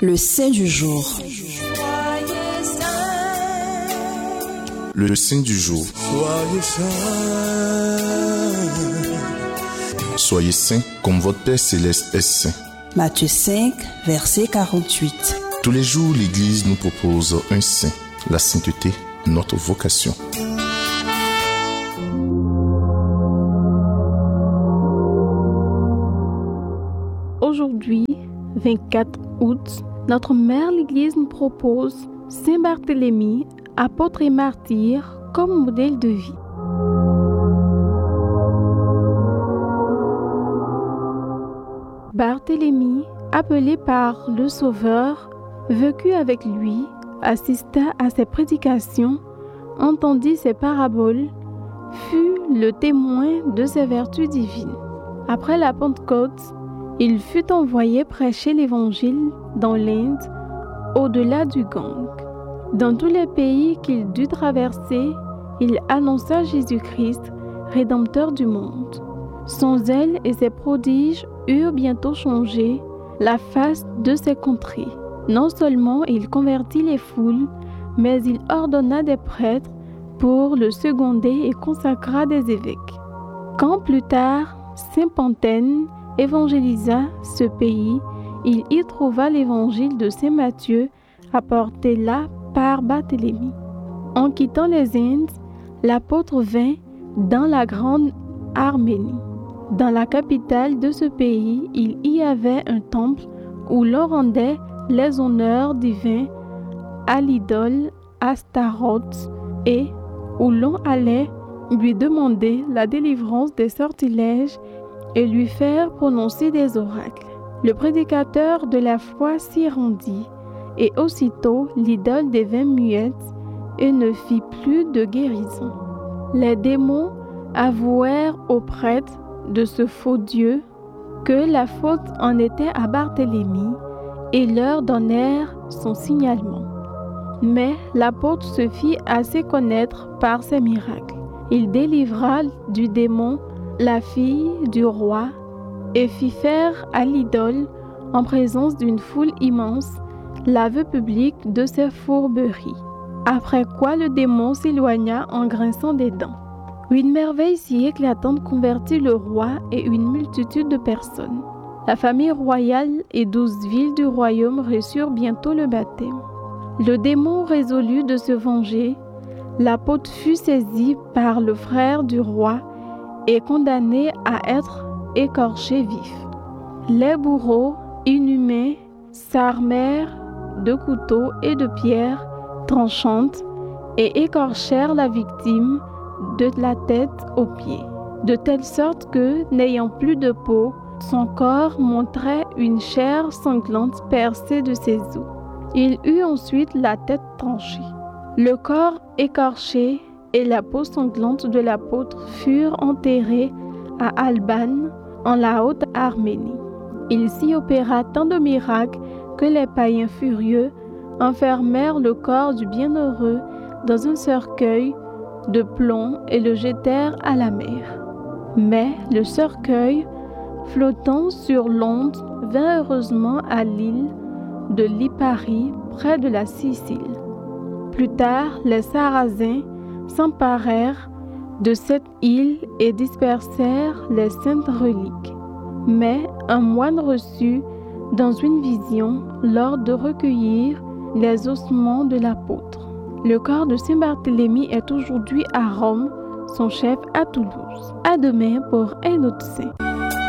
Le saint du jour. Le saint du jour. Soyez saints comme votre Père Céleste est saint. Matthieu 5, verset 48. Tous les jours, l'Église nous propose un saint. La sainteté, notre vocation. Aujourd'hui, 24 août, notre mère l'Église nous propose Saint Barthélemy, apôtre et martyr, comme modèle de vie. Barthélemy, appelé par le Sauveur, vécut avec lui, assista à ses prédications, entendit ses paraboles, fut le témoin de ses vertus divines. Après la Pentecôte, il fut envoyé prêcher l'Évangile dans l'Inde, au-delà du Gange. Dans tous les pays qu'il dut traverser, il annonça Jésus-Christ, Rédempteur du monde. Son zèle et ses prodiges eurent bientôt changé la face de ces contrées. Non seulement il convertit les foules, mais il ordonna des prêtres pour le seconder et consacra des évêques. Quand plus tard, Saint Pantène évangélisa ce pays, il y trouva l'évangile de Saint Matthieu apporté là par Barthélemy. En quittant les Indes, l'apôtre vint dans la grande Arménie. Dans la capitale de ce pays, il y avait un temple où l'on rendait les honneurs divins à l'idole Astaroth et où l'on allait lui demander la délivrance des sortilèges et lui faire prononcer des oracles. Le prédicateur de la foi s'y rendit, et aussitôt l'idole devint muette et ne fit plus de guérison. Les démons avouèrent aux prêtres de ce faux Dieu que la faute en était à Barthélemy et leur donnèrent son signalement. Mais l'apôtre se fit assez connaître par ses miracles. Il délivra du démon la fille du roi et fit faire à l'idole, en présence d'une foule immense, l'aveu public de ses fourberies. Après quoi le démon s'éloigna en grinçant des dents. Une merveille si éclatante convertit le roi et une multitude de personnes. La famille royale et 12 villes du royaume reçurent bientôt le baptême. Le démon résolut de se venger. L'apôtre fut saisi par le frère du roi et condamné à être écorché vif. Les bourreaux inhumains s'armèrent de couteaux et de pierres tranchantes et écorchèrent la victime de la tête aux pieds, de telle sorte que, n'ayant plus de peau, son corps montrait une chair sanglante percée de ses os. Il eut ensuite la tête tranchée. Le corps écorché et la peau sanglante de l'apôtre furent enterrés à Alban, en la Haute-Arménie. Il s'y opéra tant de miracles que les païens furieux enfermèrent le corps du bienheureux dans un cercueil de plomb et le jetèrent à la mer. Mais le cercueil, flottant sur l'onde, vint heureusement à l'île de Lipari, près de la Sicile. Plus tard, les Sarrasins s'emparèrent de cette île et dispersèrent les saintes reliques. Mais un moine reçut dans une vision l'ordre de recueillir les ossements de l'apôtre. Le corps de Saint Barthélemy est aujourd'hui à Rome, son chef à Toulouse. À demain pour un autre saint.